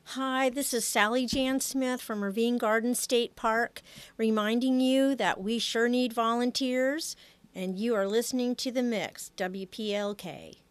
Hi, this is Sally Jan Smith from Ravine Garden State Park, reminding you that we sure need volunteers, and you are listening to The Mix, WPLK.